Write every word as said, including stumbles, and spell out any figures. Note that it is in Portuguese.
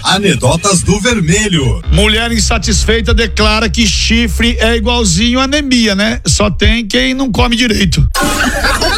Anedotas do Vermelho. Mulher insatisfeita declara que chifre é igualzinho anemia, né? Só tem quem não come direito.